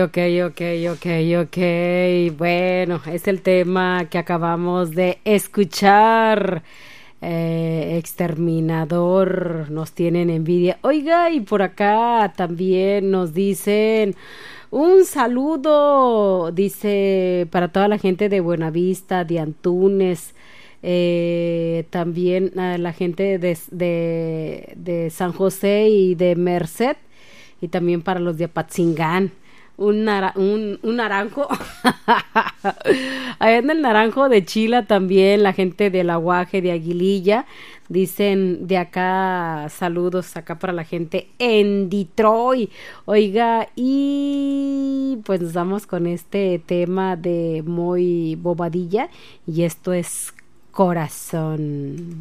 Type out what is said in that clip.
Ok, ok, ok, ok. Bueno, es el tema que acabamos de escuchar. Exterminador, nos tienen envidia. Oiga, y por acá también nos dicen un saludo, dice, para toda la gente de Buenavista, de Antunes, también a la gente de San José y de Merced, y también para los de Apatzingán. Un naranjo. Allá en el naranjo de Chila también, la gente del Aguaje, de Aguililla, dicen de acá, saludos acá para la gente en Detroit. Oiga, y pues nos vamos con este tema de muy bobadilla, y esto es corazón.